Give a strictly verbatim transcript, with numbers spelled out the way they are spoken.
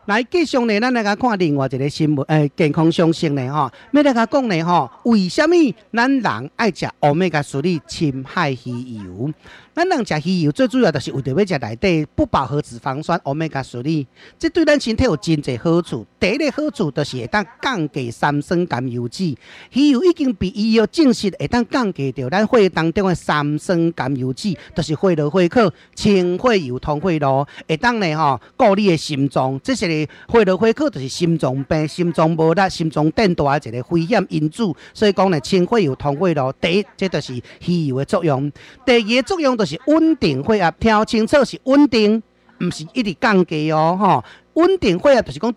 来继续呢，咱来甲看另外一个新闻，诶、欸，健康常识呢吼，要来甲讲呢吼，为什么咱人爱食欧米伽三深海鱼油？咱人食鱼油最主要就是为着要食内底不饱和脂肪酸欧米伽三，这对咱身体有真侪好处。第一个好处就是会当降低三酸甘油酯，鱼油已经被医药证实会当降低掉咱血当中的三酸甘油酯，就是血罗血克、清血油、通血路，会当呢吼顾你的心脏。这是血罗血克就是心脏病、心脏无力、心脏电大的一个危险因子。所以讲呢，清血油、通血路，第一这就是鱼油的作用。第二个作用就是稳定血压，听清楚是稳定，不是一直降低哦，吼。稳定血压就是讲，